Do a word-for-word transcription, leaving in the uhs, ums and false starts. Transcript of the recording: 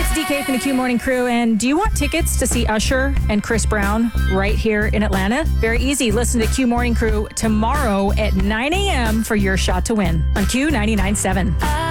It's D K from the Q Morning Crew, and do you want tickets to see Usher and Chris Brown right here in Atlanta? Very easy. Listen to Q Morning Crew tomorrow at nine a.m. for your shot to win on Q ninety-nine point seven.